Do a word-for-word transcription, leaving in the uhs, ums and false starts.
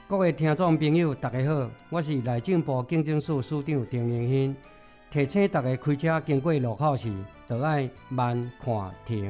各位听众朋友，大家好，我是内政部警政署署长陈荣兴，提醒大家开车经过路口时，就要慢看停。